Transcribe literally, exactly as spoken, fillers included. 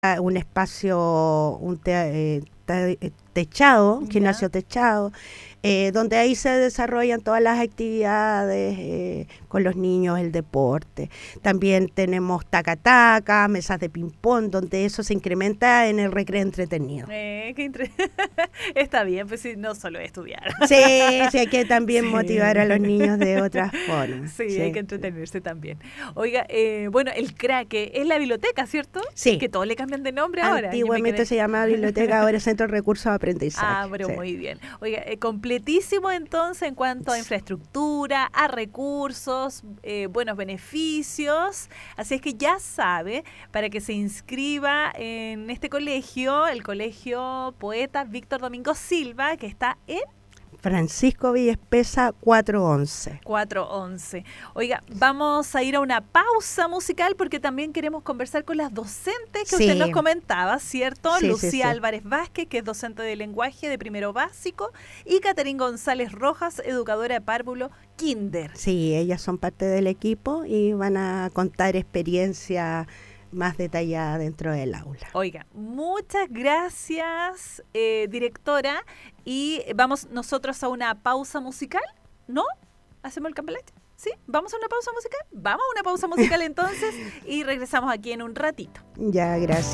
un espacio, un te- eh, te- techado, un gimnasio techado, eh, donde ahí se desarrollan todas las actividades eh, con los niños, el deporte. También tenemos taca-taca, mesas de ping-pong, donde eso se incrementa en el recreo entretenido. Eh, qué entre... Está bien, pues sí, no solo estudiar. Sí, sí, hay que también Sí. motivar a los niños de otras formas. Sí, Sí, hay que entretenerse también. Oiga, eh, bueno, el craque es la biblioteca, ¿cierto? Sí. Que todos le cambian de nombre ahora. Yo me Antiguamente quedé- se llamaba biblioteca, ahora es Centro de Recursos de Aprendizaje. Ah, pero Sí. muy bien. Oiga, eh, completísimo entonces en cuanto a infraestructura, a recursos, eh, buenos beneficios. Así es que ya sabe, para que se inscriba en este colegio, el Colegio Poeta Víctor Domingo Silva, que está en Francisco Villespesa cuatrocientos once. cuatrocientos once. Oiga, vamos a ir a una pausa musical porque también queremos conversar con las docentes que Sí. usted nos comentaba, ¿cierto? Sí, Lucía sí, sí. Álvarez Vázquez, que es docente de lenguaje de primero básico, y Caterín González Rojas, educadora de párvulo kinder. Sí, ellas son parte del equipo y van a contar experiencia más detallada dentro del aula. Oiga, muchas gracias, eh, directora, y vamos nosotros a una pausa musical, ¿no? ¿Hacemos el cambalache? ¿Sí? ¿Vamos a una pausa musical? Vamos a una pausa musical entonces y regresamos aquí en un ratito. Ya, gracias.